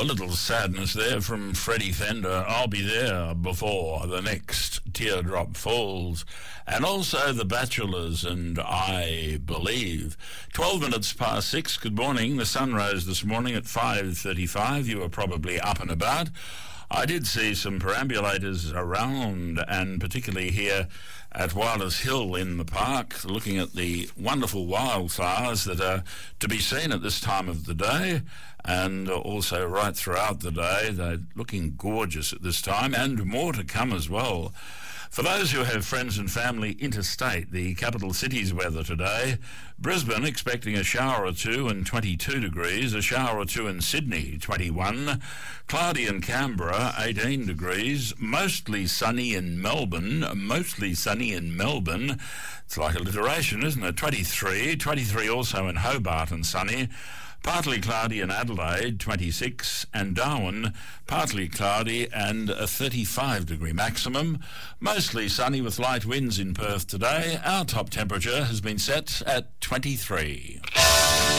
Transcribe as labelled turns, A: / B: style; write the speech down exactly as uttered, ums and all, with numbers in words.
A: Oh, a little sadness there from Freddie Fender. I'll be there before the next teardrop falls. And also The Bachelors and I Believe. twelve minutes past six. Good morning. The sun rose this morning at five thirty-five. You were probably up and about. I did see some perambulators around, and particularly here at Wilders Hill in the park, looking at the wonderful wildflowers that are to be seen at this time of the day, and also right throughout the day. They're looking gorgeous at this time, and more to come as well. For those who have friends and family interstate, the capital city's weather today: Brisbane expecting a shower or two and twenty-two degrees, a shower or two in Sydney, twenty-one, cloudy in Canberra, eighteen degrees, mostly sunny in Melbourne, mostly sunny in Melbourne. It's like alliteration, isn't it? twenty-three, twenty-three also in Hobart and sunny. Partly cloudy in Adelaide, twenty-six, and Darwin, partly cloudy and a thirty-five degree maximum. Mostly sunny with light winds in Perth today. Our top temperature has been set at twenty-three.